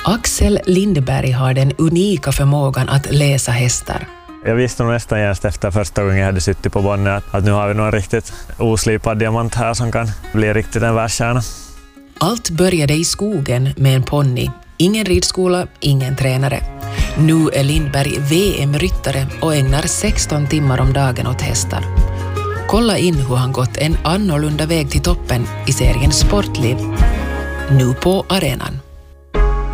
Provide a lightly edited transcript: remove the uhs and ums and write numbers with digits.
Axel Lindberg har den unika förmågan att läsa hästar. Jag visste nog nästan genast efter första gången jag hade suttit på Bonne att nu har vi någon riktigt oslipad diamant här som kan bli riktigt en världskärna. Allt började i skogen med en ponny. Ingen ridskola, ingen tränare. Nu är Lindberg VM-ryttare och ägnar 16 timmar om dagen åt hästar. Kolla in hur han gått en annorlunda väg till toppen i serien Sportliv. Nu på arenan.